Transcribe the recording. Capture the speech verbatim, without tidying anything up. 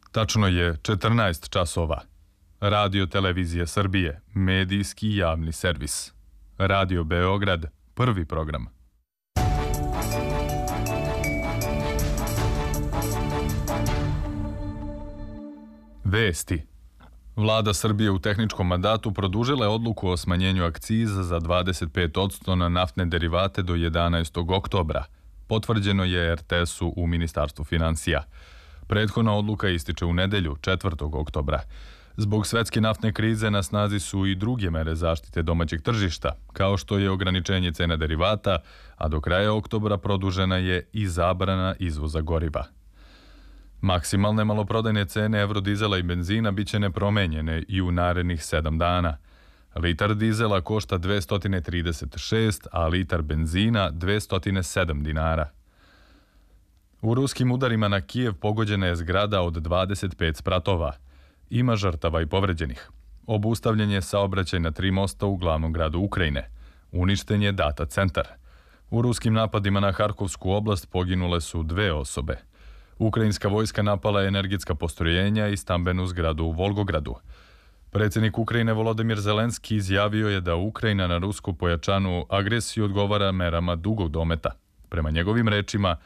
Tačno je četrnaest časova. Radio Televizija Srbije, medijski javni servis. Radio Beograd, prvi program. Vesti. Vlada Srbije u tehničkom mandatu produžila je odluku o smanjenju akciza za dvadeset pet posto na naftne derivate do jedanaestog oktobra. Potvrđeno je er te esu u Ministarstvu finansija. Prethodna odluka ističe u nedelju, četvrtog oktobra. Zbog svetske naftne krize na snazi su i druge mere zaštite domaćeg tržišta, kao što je ograničenje cena derivata, a do kraja oktobra produžena je i zabrana izvoza goriva. Maksimalne maloprodajne cene evrodizela i benzina biće nepromenjene i u narednih sedam dana. Litar dizela košta dvesta trideset šest, a litar benzina dvesta sedam dinara. U ruskim udarima na Kijev pogođena je zgrada od dvadeset pet spratova. Ima žrtava i povređenih. Obustavljen je saobraćaj na tri mosta u glavnom gradu Ukrajine. Uništen je data centar. U ruskim napadima na Harkovsku oblast poginule su dve osobe. Ukrajinska vojska napala je energetska postrojenja i stambenu zgradu u Volgogradu. Predsjednik Ukrajine Volodimir Zelenski izjavio je da Ukrajina na rusku pojačanu agresiju odgovara merama dugog dometa. Prema njegovim rečima,